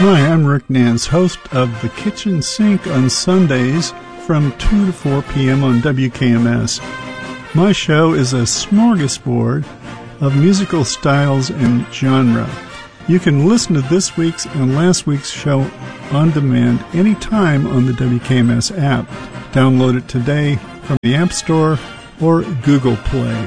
Hi, I'm Rick Nance, host of The Kitchen Sink on Sundays from 2 to 4 p.m. on WKMS. My show is a smorgasbord of musical styles and genre. You can listen to this week's and last week's show on demand anytime on the WKMS app. Download it today from the App Store or Google Play.